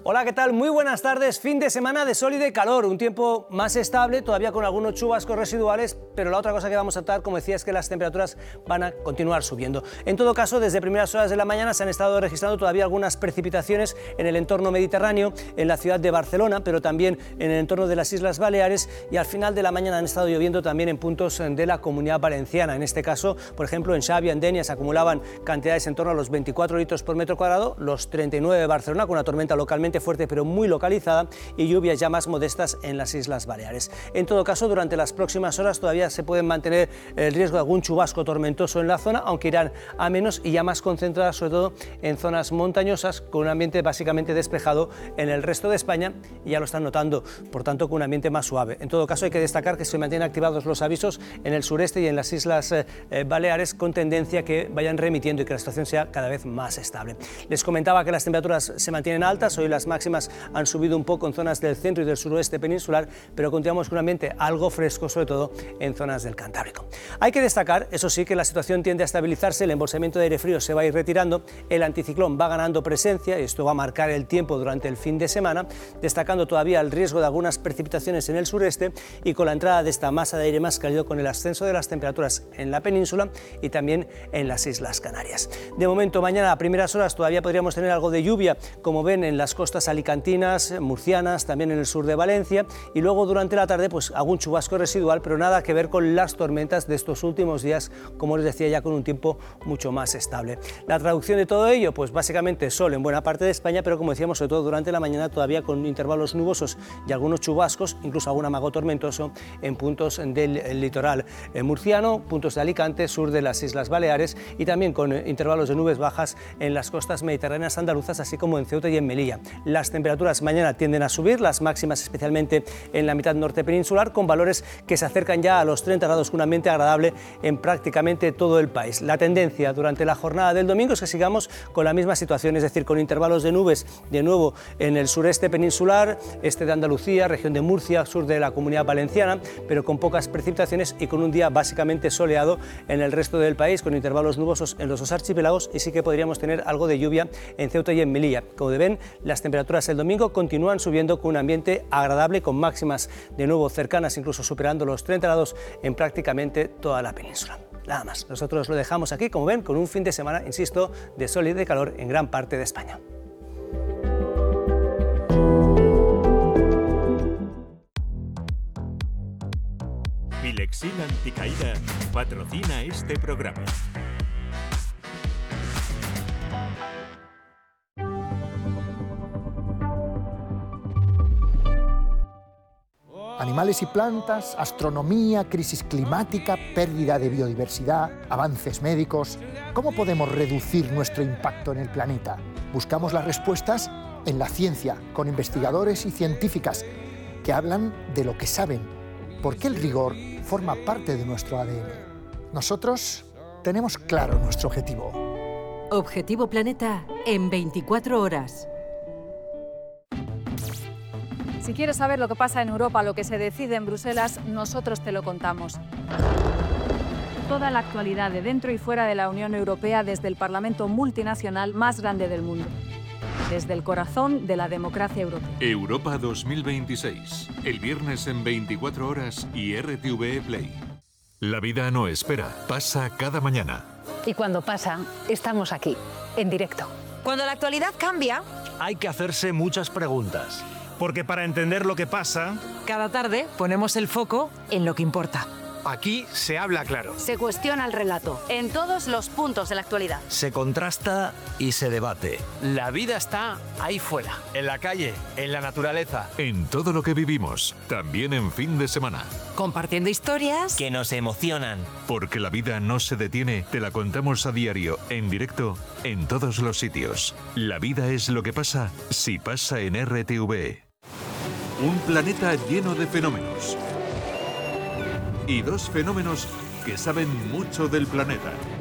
Hola, ¿qué tal? Muy buenas tardes. Fin de semana de sol y de calor, un tiempo más estable, todavía con algunos chubascos residuales, pero la otra cosa que vamos a tratar, como decía, es que las temperaturas van a continuar subiendo. En todo caso, desde primeras horas de la mañana se han estado registrando todavía algunas precipitaciones en el entorno mediterráneo, en la ciudad de Barcelona, pero también en el entorno de las Islas Baleares, y al final de la mañana han estado lloviendo también en puntos de la Comunidad Valenciana. En este caso, por ejemplo, en Xàbia, en Dénia, se acumulaban cantidades en torno a los 24 litros por metro cuadrado, los 39 de Barcelona, con una tormenta localmente fuerte pero muy localizada, y lluvias ya más modestas en las Islas Baleares. En todo caso, durante las próximas horas todavía se pueden mantener el riesgo de algún chubasco tormentoso en la zona, aunque irán a menos y ya más concentradas sobre todo en zonas montañosas, con un ambiente básicamente despejado en el resto de España, y ya lo están notando, por tanto con un ambiente más suave. En todo caso, hay que destacar que se mantienen activados los avisos en el sureste y en las Islas Baleares, con tendencia a que vayan remitiendo y que la situación sea cada vez más estable. Les comentaba que las temperaturas se mantienen altas, hoy las máximas han subido un poco en zonas del centro y del suroeste peninsular, pero continuamos con un ambiente algo fresco, sobre todo en zonas del Cantábrico. Hay que destacar, eso sí, que la situación tiende a estabilizarse, el embolsamiento de aire frío se va a ir retirando, el anticiclón va ganando presencia y esto va a marcar el tiempo durante el fin de semana, destacando todavía el riesgo de algunas precipitaciones en el sureste y con la entrada de esta masa de aire más cálido, con el ascenso de las temperaturas en la península y también en las Islas Canarias. De momento, mañana a primeras horas todavía podríamos tener algo de lluvia, como ven, en las costas alicantinas, murcianas, también en el sur de Valencia, y luego durante la tarde pues algún chubasco residual, pero nada que ver con las tormentas de estos últimos días, como les decía, ya con un tiempo mucho más estable. La traducción de todo ello, pues básicamente sol en buena parte de España, pero como decíamos, sobre todo durante la mañana todavía con intervalos nubosos y algunos chubascos, incluso algún amago tormentoso en puntos del litoral murciano, puntos de Alicante, sur de las Islas Baleares, y también con intervalos de nubes bajas en las costas mediterráneas andaluzas, así como en Ceuta y en Melilla. Las temperaturas mañana tienden a subir, las máximas especialmente en la mitad norte peninsular, con valores que se acercan ya a los 30 grados, con un ambiente agradable en prácticamente todo el país. La tendencia durante la jornada del domingo es que sigamos con la misma situación, es decir, con intervalos de nubes de nuevo en el sureste peninsular, este de Andalucía, región de Murcia, sur de la Comunidad Valenciana, pero con pocas precipitaciones y con un día básicamente soleado en el resto del país, con intervalos nubosos en los dos archipiélagos, y sí que podríamos tener algo de lluvia en Ceuta y en Melilla. Como ven, las temperaturas el domingo continúan subiendo con un ambiente agradable, con máximas de nuevo cercanas, incluso superando los 30 grados en prácticamente toda la península. Nada más, nosotros lo dejamos aquí, como ven, con un fin de semana, insisto, de sol y de calor en gran parte de España. Bilexil Anticaída patrocina este programa. Animales y plantas, astronomía, crisis climática, pérdida de biodiversidad, avances médicos. ¿Cómo podemos reducir nuestro impacto en el planeta? Buscamos las respuestas en la ciencia, con investigadores y científicas que hablan de lo que saben, porque el rigor forma parte de nuestro ADN. Nosotros tenemos claro nuestro objetivo. Objetivo Planeta en 24 horas. Si quieres saber lo que pasa en Europa, lo que se decide en Bruselas, nosotros te lo contamos. Toda la actualidad de dentro y fuera de la Unión Europea desde el Parlamento multinacional más grande del mundo. Desde el corazón de la democracia europea. Europa 2026. El viernes en 24 horas y RTVE Play. La vida no espera, pasa cada mañana. Y cuando pasa, estamos aquí, en directo. Cuando la actualidad cambia, hay que hacerse muchas preguntas. Porque para entender lo que pasa, cada tarde ponemos el foco en lo que importa. Aquí se habla claro. Se cuestiona el relato en todos los puntos de la actualidad. Se contrasta y se debate. La vida está ahí fuera, en la calle, en la naturaleza. En todo lo que vivimos, también en fin de semana. Compartiendo historias que nos emocionan. Porque la vida no se detiene, te la contamos a diario, en directo, en todos los sitios. La vida es lo que pasa, si pasa en RTVE. Un planeta lleno de fenómenos. Y dos fenómenos que saben mucho del planeta.